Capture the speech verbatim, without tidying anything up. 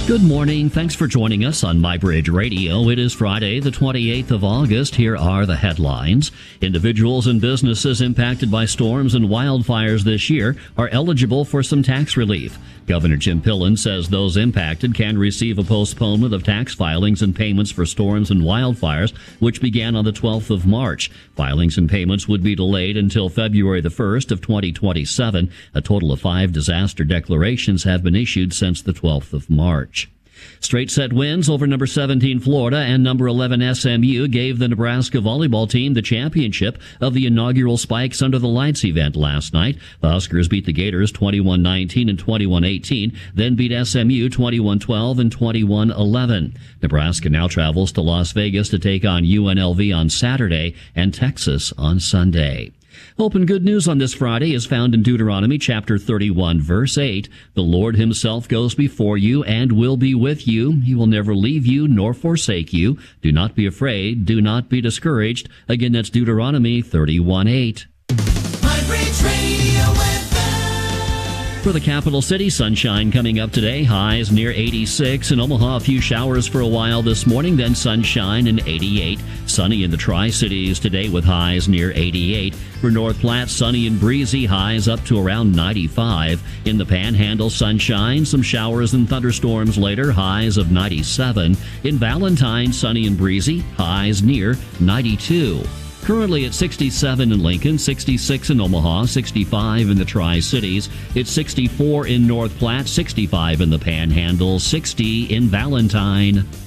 Good morning. Thanks for joining us on MyBridge Radio. It is Friday, the twenty-eighth of August. Here are the headlines. Individuals and businesses impacted by storms and wildfires this year are eligible for some tax relief. Governor Jim Pillen says those impacted can receive a postponement of tax filings and payments for storms and wildfires, which began on the twelfth of March. Filings and payments would be delayed until February the first of twenty twenty-seven. A total of five disaster declarations have been issued since the twelfth of March. Straight set wins over number seventeen Florida and number eleven S M U gave the Nebraska volleyball team the championship of the inaugural Spikes Under the Lights event last night. The Huskers beat the Gators twenty-one nineteen and twenty-one eighteen, then beat S M U twenty-one twelve and twenty-one eleven. Nebraska now travels to Las Vegas to take on U N L V on Saturday and Texas on Sunday. Hope and good news on this Friday is found in Deuteronomy chapter thirty-one, verse eight. The Lord himself goes before you and will be with you. He will never leave you nor forsake you. Do not be afraid. Do not be discouraged. Again, that's Deuteronomy thirty-one eight. For the capital city, sunshine coming up today, highs near eighty-six. In Omaha, a few showers for a while this morning, then sunshine and eighty-eight. Sunny in the Tri-Cities today with highs near eighty-eight. For North Platte, sunny and breezy, highs up to around ninety-five. In the Panhandle, sunshine, some showers and thunderstorms later, highs of ninety-seven. In Valentine, sunny and breezy, highs near ninety-two. Currently at sixty-seven in Lincoln, sixty-six in Omaha, sixty-five in the Tri-Cities. It's sixty-four in North Platte, sixty-five in the Panhandle, sixty in Valentine.